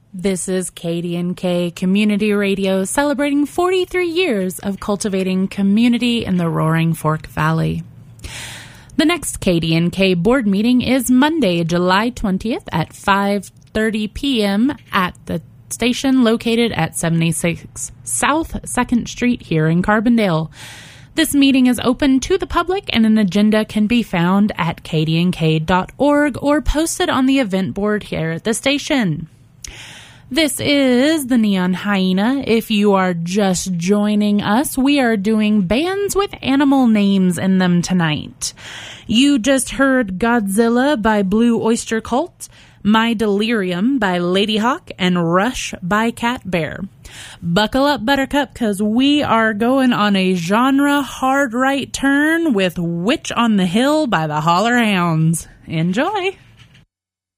This is KDNK Community Radio, celebrating 43 years of cultivating community in the Roaring Fork Valley. The next KDNK board meeting is Monday, July 20th at 5:30 p.m. at the station located at 76 South 2nd Street here in Carbondale. This meeting is open to the public, and an agenda can be found at kdnk.org or posted on the event board here at the station. This is the Neon Hyena. If you are just joining us, we are doing bands with animal names in them tonight. You just heard Godzilla by Blue Oyster Cult, My Delirium by Ladyhawk, and Rush by Cat Bear. Buckle up, Buttercup, because we are going on a genre hard right turn with Witch on the Hill by the Holler Hounds. Enjoy!